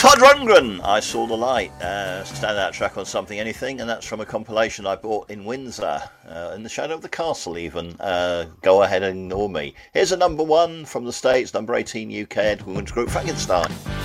Todd Rundgren, I Saw the Light, standout track on Something Anything, and that's from a compilation I bought in Windsor, in the shadow of the castle even. Go ahead and ignore me. Here's a number 1 from the States, number 18 UK, Ed Women's Group, Frankenstein.